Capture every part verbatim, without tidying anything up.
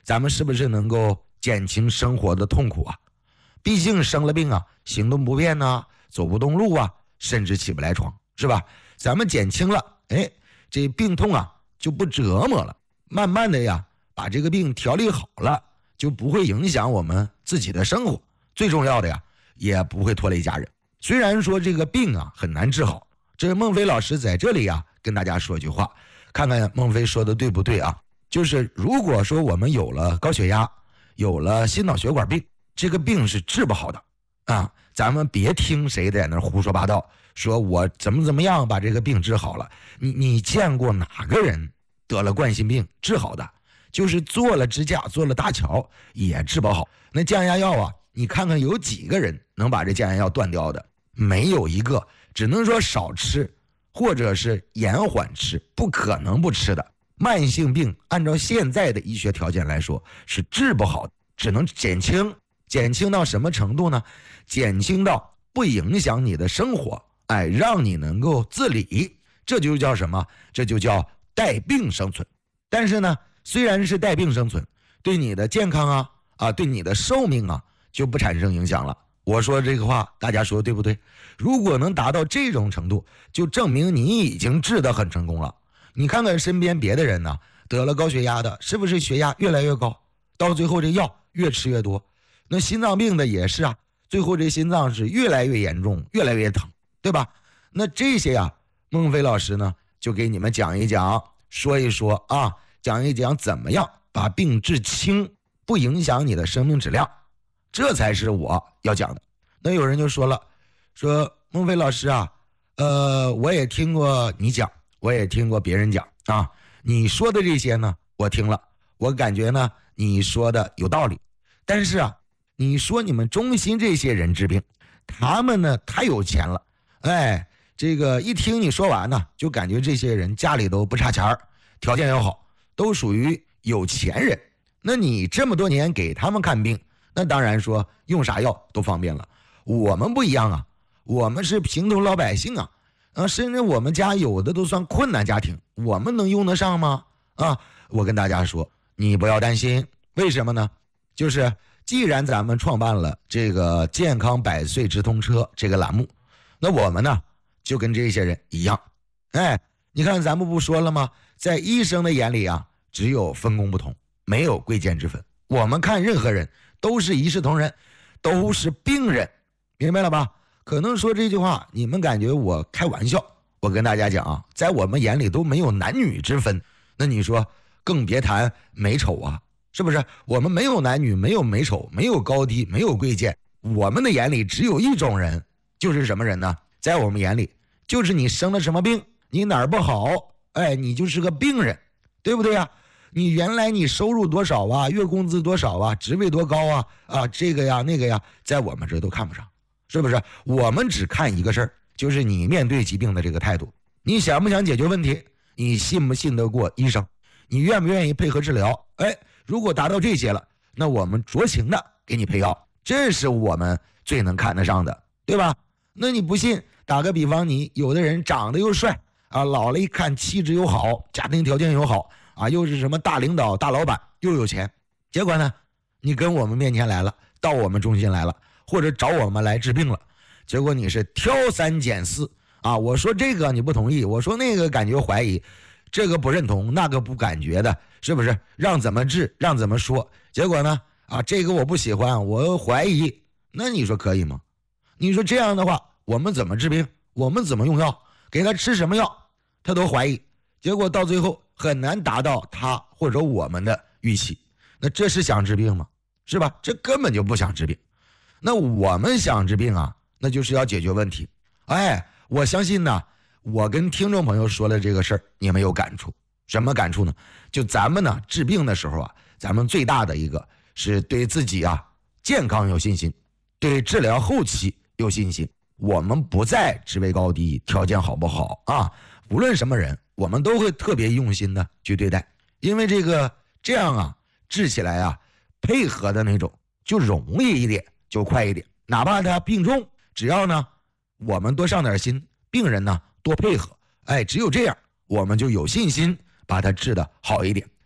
咱们是不是能够减轻生活的痛苦啊？毕竟生了病啊，行动不便呐，走不动路啊，甚至起不来床，是吧？咱们减轻了，哎，这病痛啊就不折磨了，慢慢的呀，把这个病调理好了，就不会影响我们自己的生活。最重要的呀，也不会拖累家人。虽然说这个病啊很难治好，这孟非老师在这里啊跟大家说一句话，看看孟非说的对不对啊？就是如果说我们有了高血压，有了心脑血管病，这个病是治不好的啊！咱们别听谁在那胡说八道，说我怎么怎么样把这个病治好了。你你见过哪个人得了冠心病治好的？就是做了支架，做了搭桥也治不好。那降压药啊，你看看有几个人能把这降压药断掉的？没有一个，只能说少吃，或者是延缓吃，不可能不吃的。慢性病按照现在的医学条件来说是治不好的，只能减轻。减轻到什么程度呢？减轻到不影响你的生活，哎，让你能够自理，这就叫什么？这就叫带病生存。但是呢，虽然是带病生存，对你的健康啊啊，对你的寿命啊就不产生影响了。我说这个话，大家说对不对？如果能达到这种程度，就证明你已经治得很成功了。你看看身边别的人呢，得了高血压的，是不是血压越来越高？到最后这药越吃越多。那心脏病的也是啊，最后这心脏是越来越严重，越来越疼，对吧？那这些呀、啊，孟非老师呢就给你们讲一讲，说一说啊，讲一讲怎么样把病治轻，不影响你的生命质量，这才是我要讲的。那有人就说了，说孟非老师啊，呃，我也听过你讲，我也听过别人讲啊，你说的这些呢，我听了，我感觉呢你说的有道理，但是啊。你说你们中心这些人治病，他们呢太有钱了，哎，这个一听你说完呢，就感觉这些人家里都不差钱儿，条件又好，都属于有钱人。那你这么多年给他们看病，那当然说用啥药都方便了。我们不一样啊，我们是平头老百姓啊，啊，甚至我们家有的都算困难家庭，我们能用得上吗？啊，我跟大家说，你不要担心，为什么呢？就是既然咱们创办了这个健康百岁直通车这个栏目，那我们呢就跟这些人一样，哎，你看咱们不说了吗？在医生的眼里啊，只有分工不同，没有贵贱之分。我们看任何人都是一视同仁，都是病人，明白了吧？可能说这句话你们感觉我开玩笑，我跟大家讲啊，在我们眼里都没有男女之分，那你说更别谈美丑啊，是不是？我们没有男女，没有美丑，没有高低，没有贵贱，我们的眼里只有一种人，就是什么人呢？在我们眼里就是你生了什么病，你哪儿不好，哎，你就是个病人，对不对呀？你原来你收入多少啊，月工资多少啊，职位多高啊，啊这个呀那个呀，在我们这都看不上，是不是？我们只看一个事儿，就是你面对疾病的这个态度，你想不想解决问题，你信不信得过医生，你愿不愿意配合治疗，哎，如果达到这些了，那我们酌情的给你配药，这是我们最能看得上的，对吧？那你不信，打个比方，你有的人长得又帅啊，老了一看气质又好，家庭条件又好啊，又是什么大领导大老板，又有钱，结果呢你跟我们面前来了，到我们中心来了，或者找我们来治病了，结果你是挑三拣四啊，我说这个你不同意，我说那个感觉怀疑，这个不认同，那个不感觉的，是不是？让怎么治，让怎么说，结果呢啊，这个我不喜欢，我怀疑，那你说可以吗？你说这样的话，我们怎么治病？我们怎么用药？给他吃什么药，他都怀疑，结果到最后很难达到他或者我们的预期。那这是想治病吗？是吧？这根本就不想治病。那我们想治病啊，那就是要解决问题。哎，我相信呢，我跟听众朋友说的这个事儿，你们有感触。什么感触呢？就咱们呢治病的时候啊，咱们最大的一个是对自己啊健康有信心，对治疗后期有信心。我们不在职位高低，条件好不好啊，无论什么人，我们都会特别用心的去对待，因为这个这样啊治起来啊，配合的那种就容易一点，就快一点。哪怕他病重，只要呢我们多上点心，病人呢多配合，哎，只有这样我们就有信心把它治得好一点。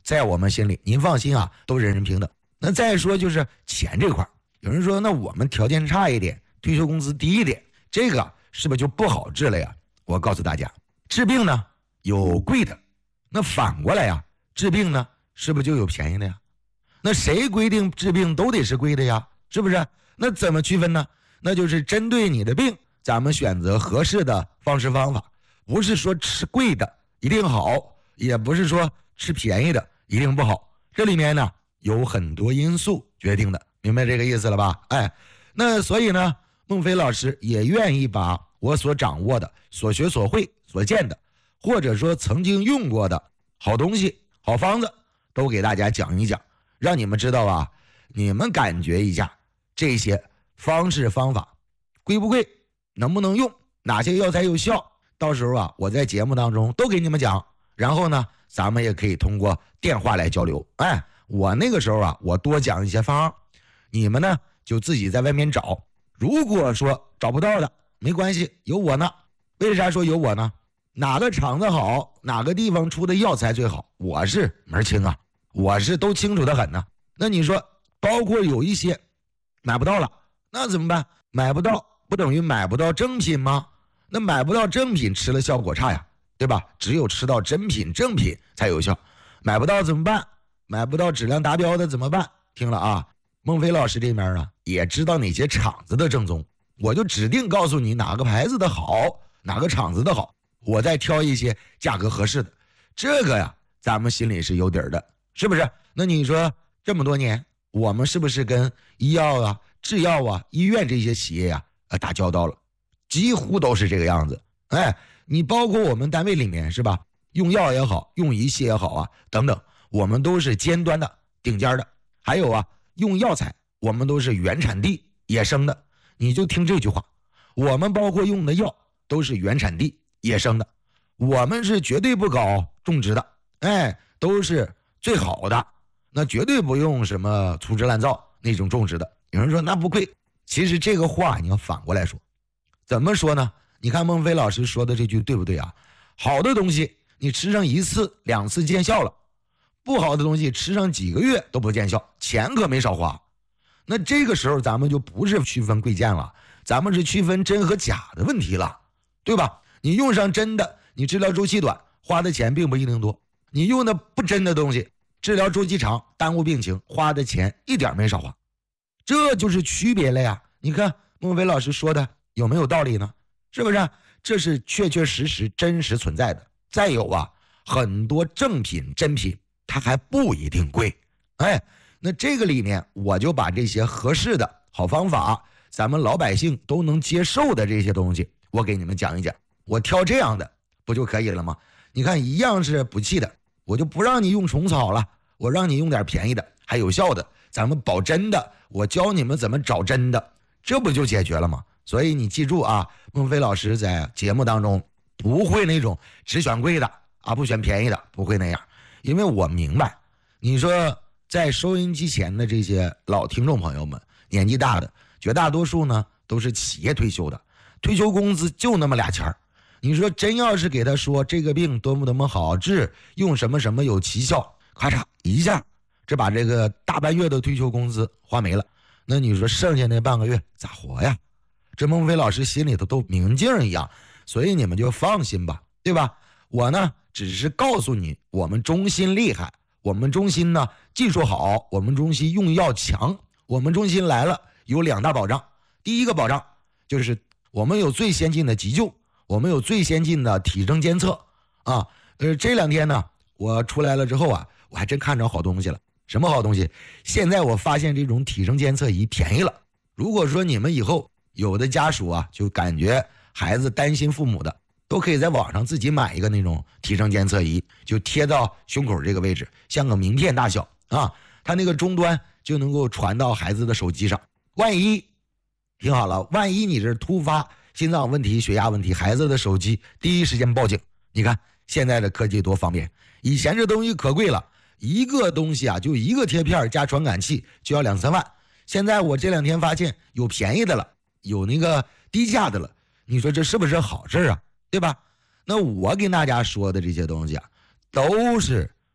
在我们心里，您放心啊，都人人平等。那再说就是钱这块，有人说那我们条件差一点，退休工资低一点，这个是不是就不好治了呀？我告诉大家，治病呢有贵的，那反过来呀，治病呢是不是就有便宜的呀？那谁规定治病都得是贵的呀？是不是？那怎么区分呢？那就是针对你的病，咱们选择合适的方式方法，不是说吃贵的一定好，也不是说吃便宜的一定不好，这里面呢有很多因素决定的，明白这个意思了吧？哎，那所以呢，孟非老师也愿意把我所掌握的、所学所会、所见的，或者说曾经用过的好东西、好方子，都给大家讲一讲，让你们知道啊，你们感觉一下这些方式方法贵不贵，能不能用，哪些药材有效，到时候啊，我在节目当中都给你们讲，然后呢，咱们也可以通过电话来交流。哎，我那个时候啊，我多讲一些方，你们呢就自己在外面找，如果说找不到的没关系，有我呢。为啥说有我呢？哪个厂子好，哪个地方出的药材最好，我是门清啊，我是都清楚的很呢。那你说包括有一些买不到了，那怎么办？买不到不等于买不到正品吗？那买不到正品吃了效果差呀，对吧？只有吃到真品正品才有效，买不到怎么办？买不到质量达标的怎么办？听了啊，孟非老师这边啊也知道哪些厂子的正宗，我就指定告诉你哪个牌子的好，哪个厂子的好，我再挑一些价格合适的，这个呀咱们心里是有底儿的，是不是？那你说这么多年我们是不是跟医药啊、制药啊、医院这些企业呀、啊、打交道了？几乎都是这个样子。哎，你包括我们单位里面是吧，用药也好，用仪器也好啊等等，我们都是尖端的、顶尖的。还有啊，用药材我们都是原产地野生的，你就听这句话，我们包括用的药都是原产地野生的，我们是绝对不搞种植的，哎，都是最好的，那绝对不用什么粗制滥造那种种植的。有人说那不贵，其实这个话你要反过来说，怎么说呢？你看孟非老师说的这句对不对啊？好的东西你吃上一次两次见效了，不好的东西吃上几个月都不见效，钱可没少花。那这个时候咱们就不是区分贵贱了，咱们是区分真和假的问题了，对吧？你用上真的，你治疗周期短，花的钱并不一定多；你用的不真的东西，治疗周期长，耽误病情，花的钱一点没少花。这就是区别了呀。你看孟非老师说的有没有道理呢？是不是？这是确确实实真实存在的。再有啊，很多正品真品它还不一定贵。哎，那这个里面我就把这些合适的好方法，咱们老百姓都能接受的这些东西，我给你们讲一讲。我挑这样的不就可以了吗？你看一样是补气的，我就不让你用虫草了，我让你用点便宜的还有效的，咱们保真的，我教你们怎么找真的，这不就解决了吗？所以你记住啊，孟非老师在节目当中不会那种只选贵的啊，不选便宜的，不会那样。因为我明白，你说在收音机前的这些老听众朋友们，年纪大的绝大多数呢都是企业退休的，退休工资就那么俩钱儿。你说真要是给他说这个病多么多么好治，用什么什么有奇效，咔嚓一下这把这个大半月的退休工资花没了，那你说剩下那半个月咋活呀？这孟非老师心里头都明镜一样，所以你们就放心吧，对吧？我呢只是告诉你，我们中心厉害，我们中心呢技术好，我们中心用药强，我们中心来了有两大保障。第一个保障就是我们有最先进的急救，我们有最先进的体征监测啊。呃，这两天呢我出来了之后啊，我还真看着好东西了。什么好东西？现在我发现这种体征监测仪便宜了。如果说你们以后有的家属啊，就感觉孩子担心父母的，都可以在网上自己买一个那种体征监测仪，就贴到胸口这个位置，像个名片大小啊，它那个终端就能够传到孩子的手机上。万一听好了，万一你这突发心脏问题、血压问题，孩子的手机第一时间报警。你看现在的科技多方便，以前这东西可贵了，一个东西啊，就一个贴片加传感器就要两三万。现在我这两天发现有便宜的了，有那个低价的了，你说这是不是好事啊？对吧？那我跟大家说的这些东西啊，都是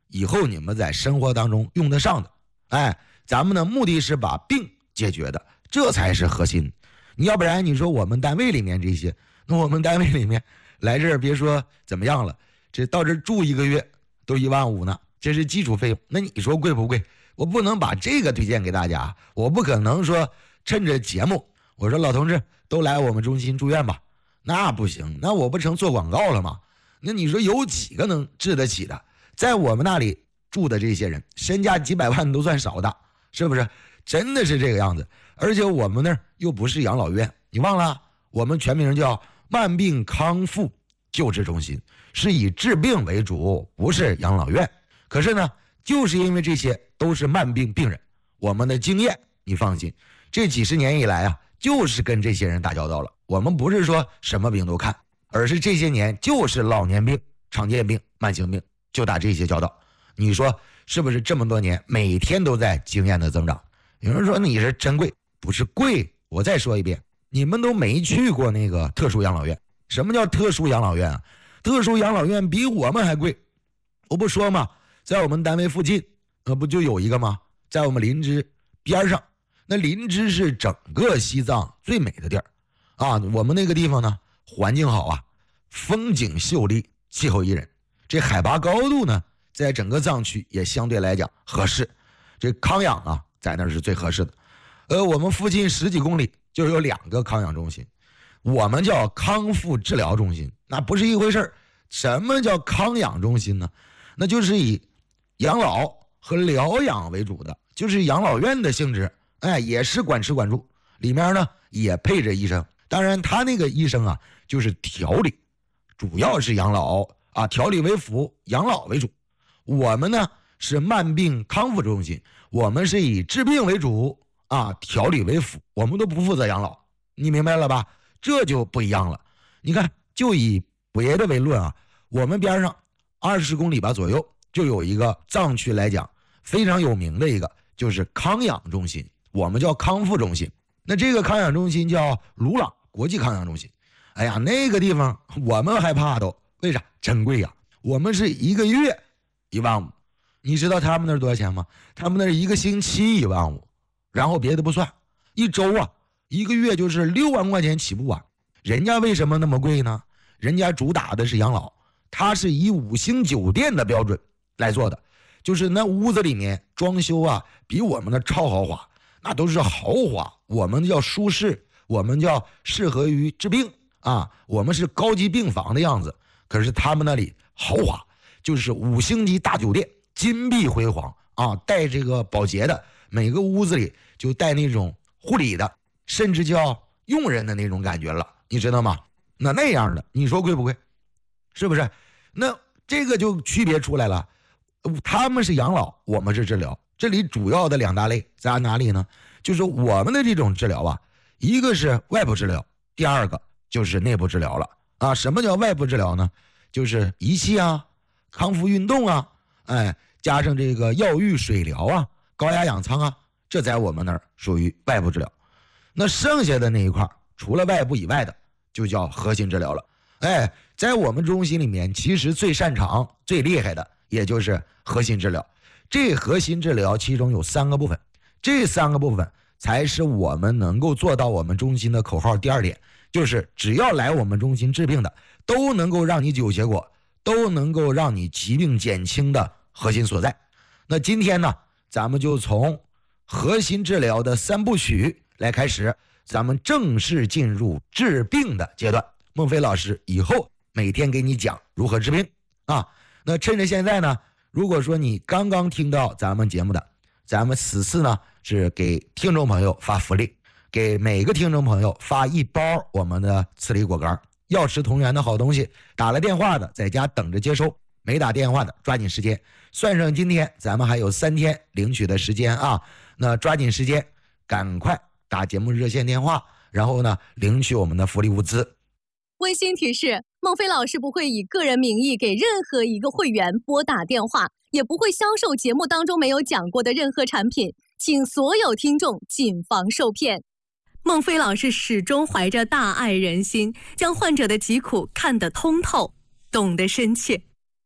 以后你们在生活当中用得上的。哎，咱们的目的是把病解决的，这才是核心。你要不然你说我们单位里面这些，那我们单位里面来这儿别说怎么样了，这到这儿住一个月都一万五呢，这是基础费用。那你说贵不贵？我不能把这个推荐给大家，我不可能说趁着节目我说老同志都来我们中心住院吧，那不行，那我不成做广告了吗？那你说有几个能治得起的？在我们那里住的这些人身价几百万都算少的，是不是？真的是这个样子。而且我们那儿又不是养老院，你忘了我们全名叫慢病康复救治中心，是以治病为主，不是养老院。可是呢，就是因为这些都是慢病病人，我们的经验你放心，这几十年以来啊，就是跟这些人打交道了。我们不是说什么病都看，而是这些年就是老年病、常见病、慢性病就打这些交道。你说是不是这么多年每天都在经验的增长？有人说你是真贵，不是贵。我再说一遍，你们都没去过那个特殊养老院。什么叫特殊养老院啊？特殊养老院比我们还贵。我不说嘛，在我们单位附近呃，不就有一个吗？在我们林芝边上。那林芝是整个西藏最美的地儿啊，我们那个地方呢环境好啊，风景秀丽，气候宜人，这海拔高度呢在整个藏区也相对来讲合适，这康养啊在那是最合适的。呃，我们附近十几公里就有两个康养中心，我们叫康复治疗中心，那不是一回事。什么叫康养中心呢？那就是以养老和疗养为主的，就是养老院的性质。哎，也是管吃管住，里面呢也配着医生。当然他那个医生啊就是调理，主要是养老啊，调理为辅，养老为主。我们呢是慢病康复中心，我们是以治病为主啊，调理为辅，我们都不负责养老。你明白了吧？这就不一样了。你看，就以别的为论啊，我们边上二十公里吧左右就有一个藏区来讲非常有名的一个，就是康养中心，我们叫康复中心。那这个康养中心叫鲁朗国际康养中心。哎呀，那个地方我们还怕都，为啥？真贵呀！我们是一个月一万五，你知道他们那儿多少钱吗？他们那儿一个星期一万五，然后别的不算，一周啊，一个月就是六万块钱起步啊。人家为什么那么贵呢？人家主打的是养老，他是以五星酒店的标准来做的，就是那屋子里面装修啊，比我们的超豪华，那都是豪华，我们叫舒适，我们叫适合于治病啊，我们是高级病房的样子。可是他们那里豪华，就是五星级大酒店，金碧辉煌啊，带这个保洁的，每个屋子里就带那种护理的，甚至叫佣人的那种感觉了，你知道吗？那那样的，你说贵不贵？是不是？那这个就区别出来了，他们是养老，我们是治疗。这里主要的两大类在哪里呢？就是我们的这种治疗啊，一个是外部治疗，第二个就是内部治疗了啊。什么叫外部治疗呢？就是仪器啊，康复运动啊，哎，加上这个药浴水疗啊，高压氧舱啊，这在我们那儿属于外部治疗。那剩下的那一块，除了外部以外的，就叫核心治疗了。哎，在我们中心里面，其实最擅长、最厉害的，也就是核心治疗。这核心治疗其中有三个部分，这三个部分才是我们能够做到我们中心的口号。第二点就是只要来我们中心治病的，都能够让你有结果，都能够让你疾病减轻的核心所在。那今天呢，咱们就从核心治疗的三部曲来开始，咱们正式进入治病的阶段。孟非老师以后每天给你讲如何治病啊。那趁着现在呢，如果说你刚刚听到咱们节目的，咱们此次呢是给听众朋友发福利，给每个听众朋友发一包我们的磁力果干，药食同源的好东西。打了电话的在家等着接收，没打电话的抓紧时间，算上今天咱们还有三天领取的时间啊，那抓紧时间赶快打节目热线电话，然后呢领取我们的福利物资。 温馨提示，孟非老师不会以个人名义给任何一个会员拨打电话，也不会销售节目当中没有讲过的任何产品，请所有听众谨防受骗。孟非老师始终怀着大爱人心，将患者的疾苦看得通透，懂得深切。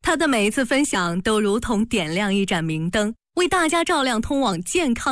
他的每一次分享都如同点亮一盏明灯，为大家照亮通往健康